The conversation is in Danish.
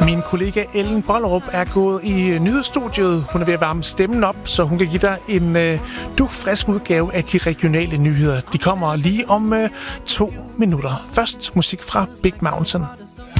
Min kollega Ellen Bollerup er gået i nyhedsstudiet. Hun er ved at varme stemmen op, så hun kan give dig en dugfrisk udgave af de regionale nyheder. De kommer lige om 2 minutter. Først musik fra Big Mountain.